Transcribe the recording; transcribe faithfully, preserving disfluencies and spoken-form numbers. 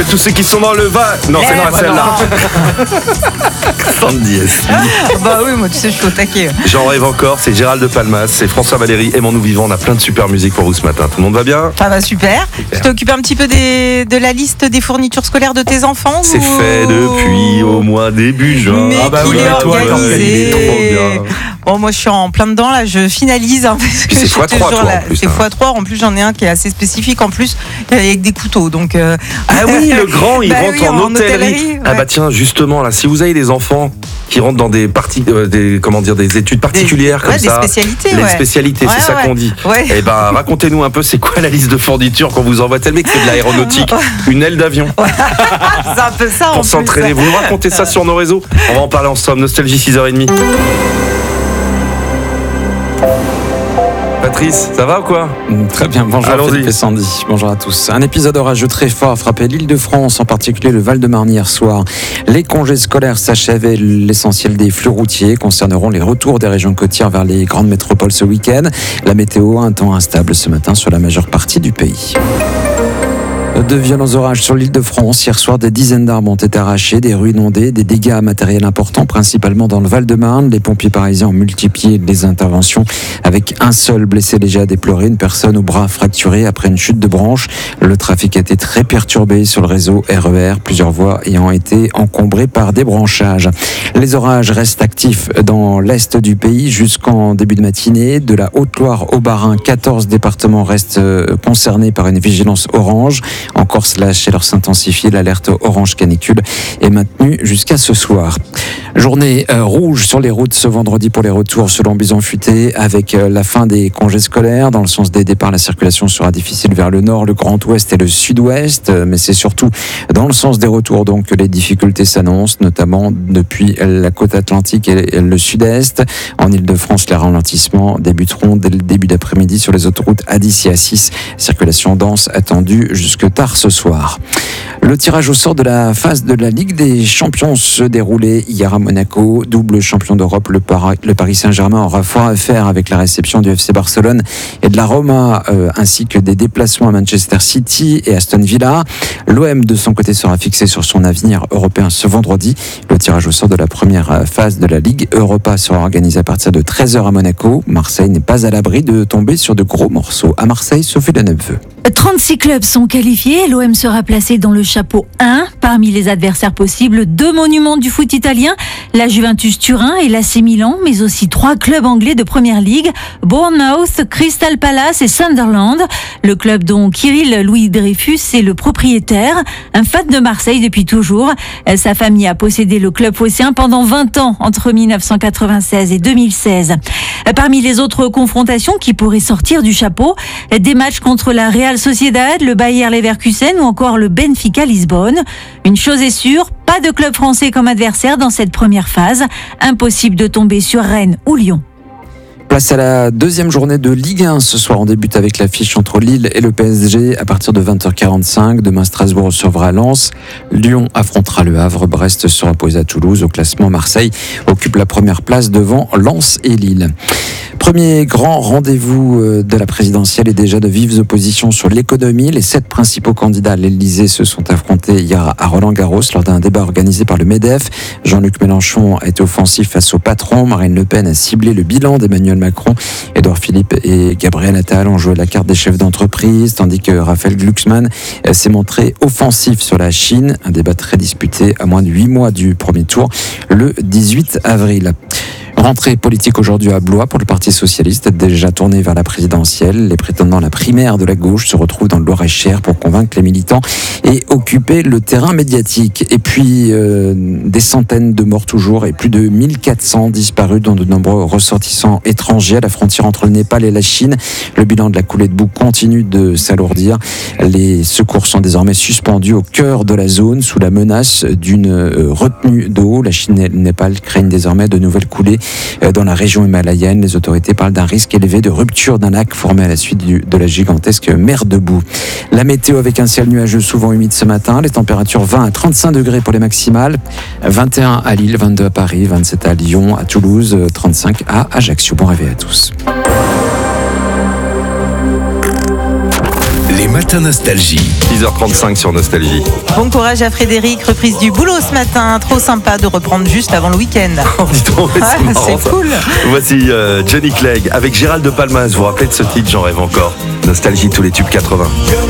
que tous ceux qui sont dans le va. Non, c'est dans la celle-là. Sandy S. Bah oui, moi tu sais, je suis au taquet. J'en rêve encore, c'est Gérald de Palmas, c'est François Valéry, Aimons-nous vivants. On a plein de super musique pour vous ce matin. Tout le monde va bien? Ça va super. Super. Tu t'es occupé un petit peu des, de la liste des fournitures scolaires de tes enfants? C'est ou... fait depuis au moins début juin. Mais Ah bah qui oui, l'est toi, organisé. il est trop bien. Bon, moi je suis en plein dedans là, je finalise. Hein, parce Puis que c'est je fois suis trois, toujours toi, là. en plus, C'est hein. fois trois. En plus, j'en ai un qui est assez spécifique en plus, avec des couteaux. Donc, euh... Ah oui, le grand, il bah rentre oui, en, en hôtellerie. hôtellerie, Ah ouais. bah tiens, justement, là, si vous avez des enfants qui rentrent dans des parties, euh, des comment dire, des études particulières Des- comme ouais, des ça, spécialités, les ouais. spécialités, Ouais, c'est ça ouais. qu'on dit. Ouais. Et ben, racontez-nous un peu, c'est quoi la liste de fournitures qu'on vous envoie? Tel mec c'est de l'aéronautique, une aile d'avion C'est un peu ça en pour plus. s'entraîner. Vous nous racontez ça sur nos réseaux. On va en parler ensemble. Nostalgie six heures trente. Patrice, ça va ou quoi? Très bien, bonjour Allons-y. Philippe et Sandy, bonjour à tous. Un épisode orageux très fort a frappé l'Île-de-France, en particulier le Val-de-Marne hier soir. Les congés scolaires s'achèvent et l'essentiel des flux routiers concerneront les retours des régions côtières vers les grandes métropoles ce week-end. La météo, un temps instable ce matin sur la majeure partie du pays. De violents orages sur l'île de France. Hier soir, des dizaines d'arbres ont été arrachés, des rues inondées, des dégâts matériels importants, principalement dans le Val-de-Marne. Les pompiers parisiens ont multiplié les interventions avec un seul blessé léger à déplorer, une personne au bras fracturé après une chute de branche. Le trafic a été très perturbé sur le réseau R E R, plusieurs voies ayant été encombrées par des branchages. Les orages restent actifs dans l'est du pays jusqu'en début de matinée. De la Haute-Loire au Bas-Rhin, quatorze départements restent concernés par une vigilance orange. En Corse, la chaleur s'intensifie, l'alerte orange canicule est maintenue jusqu'à ce soir. Journée euh, rouge sur les routes ce vendredi pour les retours selon Bison Futé, avec euh, la fin des congés scolaires. Dans le sens des départs, la circulation sera difficile vers le nord, le Grand Ouest et le Sud-Ouest, euh, mais c'est surtout dans le sens des retours donc que les difficultés s'annoncent, notamment depuis la côte atlantique et le Sud-Est. En Ile-de-France, les ralentissements débuteront dès le début d'après-midi sur les autoroutes A dix et A six. Circulation dense attendue jusque tard ce soir. Le tirage au sort de la phase de la Ligue des Champions se déroulait hier à Monaco. Double champion d'Europe, le, Par- le Paris Saint-Germain aura fort à faire avec la réception du F C Barcelone et de la Roma, euh, ainsi que des déplacements à Manchester City et Aston Villa. L'O M, de son côté, sera fixé sur son avenir européen ce vendredi. Le tirage au sort de la première phase de la Ligue Europa sera organisé à partir de treize heures à Monaco. Marseille n'est pas à l'abri de tomber sur de gros morceaux. À Marseille, Sophie Deneuve. trente-six clubs sont qualifiés. L'O M sera placé dans le chapeau un. Parmi les adversaires possibles, deux monuments du foot italien, la Juventus Turin et l'A C Milan, mais aussi trois clubs anglais de Première Ligue, Bournemouth, Crystal Palace et Sunderland. Le club dont Kirill Louis Dreyfus est le propriétaire, un fan de Marseille depuis toujours. Sa famille a possédé le club phocéen pendant vingt ans, entre dix-neuf cent quatre-vingt-seize et deux mille seize. Parmi les autres confrontations qui pourraient sortir du chapeau, des matchs contre la Real Sociedad, le Bayer Leverkusen ou encore le Benfica Lisbonne. Une chose est sûre, pas de club français comme adversaire dans cette première phase. Impossible de tomber sur Rennes ou Lyon. Place à la deuxième journée de Ligue un. Ce soir, on débute avec l'affiche entre Lille et le P S G à partir de vingt heures quarante-cinq. Demain, Strasbourg recevra Lens. Lyon affrontera le Havre. Brest sera opposé à Toulouse. Au classement, Marseille occupe la première place devant Lens et Lille. Premier grand rendez-vous de la présidentielle est déjà de vives oppositions sur l'économie. Les sept principaux candidats à l'Élysée se sont affrontés hier à Roland-Garros lors d'un débat organisé par le MEDEF. Jean-Luc Mélenchon a été offensif face au patron. Marine Le Pen a ciblé le bilan d'Emmanuel Macron. Édouard Philippe et Gabriel Attal ont joué la carte des chefs d'entreprise, tandis que Raphaël Glucksmann s'est montré offensif sur la Chine. Un débat très disputé à moins de huit mois du premier tour, le dix-huit avril. Rentrée politique aujourd'hui à Blois pour le Parti Socialiste, déjà tourné vers la présidentielle. Les prétendants à la primaire de la gauche se retrouvent dans le Loir-et-Cher pour convaincre les militants et occuper le terrain médiatique. Et puis, euh, des centaines de morts toujours et plus de mille quatre cents disparus, dont de nombreux ressortissants étrangers à la frontière entre le Népal et la Chine. Le bilan de la coulée de boue continue de s'alourdir. Les secours sont désormais suspendus au cœur de la zone sous la menace d'une euh, retenue d'eau. La Chine et le Népal craignent désormais de nouvelles coulées dans la région himalayenne. Les autorités parlent d'un risque élevé de rupture d'un lac formé à la suite du, de la gigantesque mer de boue. La météo avec un ciel nuageux souvent humide ce matin. Les températures vingt à trente-cinq degrés pour les maximales. vingt et un à Lille, vingt-deux à Paris, vingt-sept à Lyon, à Toulouse, trente-cinq à Ajaccio. Bon réveil à tous. Les Matin Nostalgie. six heures trente-cinq sur Nostalgie. Bon courage à Frédéric, reprise du boulot ce matin. Trop sympa de reprendre juste avant le week-end. Oh, dis donc, c'est Ah, marrant, c'est ça. cool. Voici euh, Johnny Clegg avec Gérald de Palmas. Vous vous rappelez de ce titre, J'en rêve encore. Nostalgie, tous les tubes quatre-vingts.